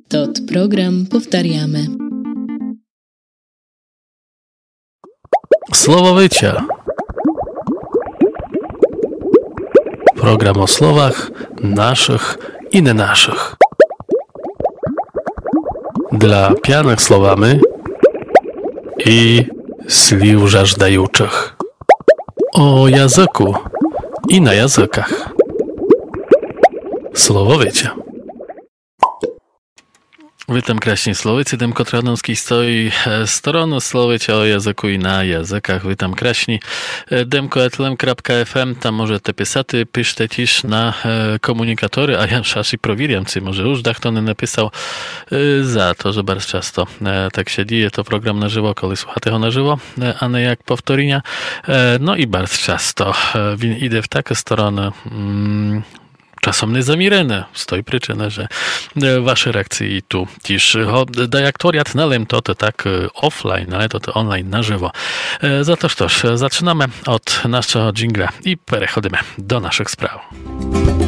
Tot program powtarzamy. Słowowycia. Program o słowach naszych i nie naszych. Dla pijanych słowami i sliw żażdajuчих. O języku i na językach. Słowowycia. Witam kraśni Slowicy, Demko Tradomski stoi stronę Slowicia o języku i na językach. Witam kraśni demko.fm, tam możecie pisaty, piszcie też na komunikatory, a ja szaszy prowiriam, czy może już kto nie napisał za to, że bardzo często tak się dzieje, to program na żywo, kiedy słuchacie go na żywo, a nie jak powtórzenia. No i bardzo często idę w takie strony, czasem niezamirene z tej przyczyny, że wasze reakcje i tu też jak to nalem to tak offline, ale to online na żywo. Za to zaczynamy od naszego dżingla i przechodzimy do naszych spraw.